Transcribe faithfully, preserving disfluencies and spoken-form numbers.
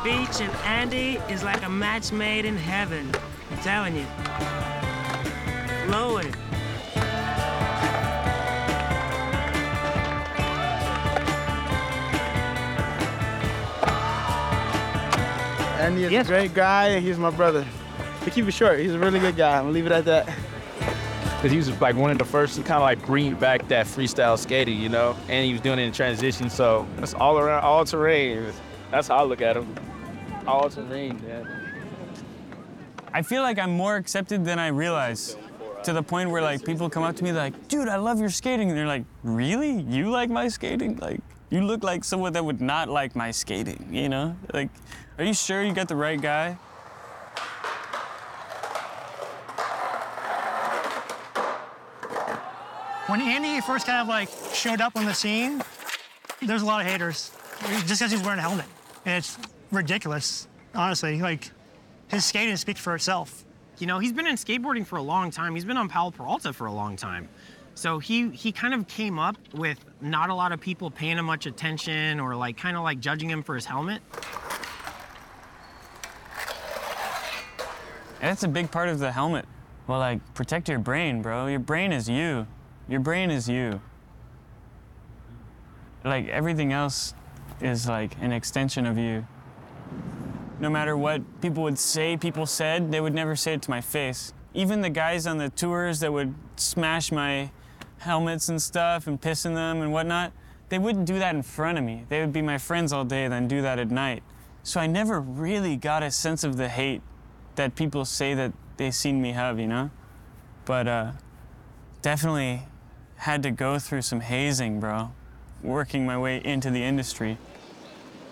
Beach and Andy is like a match made in heaven. I'm telling you. Blow it. Andy is Yes. a great guy. He's my brother. To keep it short, he's a really good guy. I'm gonna leave it at that. Because he was like one of the first to kind of like bring back that freestyle skating, you know? And he was doing it in transition, so it's all around, all terrain. That's how I look at him. All terrain, man. I feel like I'm more accepted than I realize. To the point where like people come up to me like, dude, I love your skating. And they're like, really? You like my skating? Like, you look like someone that would not like my skating, you know? Like, are you sure you got the right guy? When Andy first kind of like showed up on the scene, there's a lot of haters, just because he's wearing a helmet. And it's ridiculous, honestly. Like, his skating speaks for itself. You know, he's been in skateboarding for a long time. He's been on Powell Peralta for a long time. So he, he kind of came up with not a lot of people paying him much attention or like kind of like judging him for his helmet. And that's a big part of the helmet. Well, like, protect your brain, bro. Your brain is you. Your brain is you. Like, everything else is like an extension of you. No matter what people would say, people said, they would never say it to my face. Even the guys on the tours that would smash my helmets and stuff and piss in them and whatnot, they wouldn't do that in front of me. They would be my friends all day, then do that at night. So I never really got a sense of the hate that people say that they seen me have, you know? But uh, definitely had to go through some hazing, bro, working my way into the industry.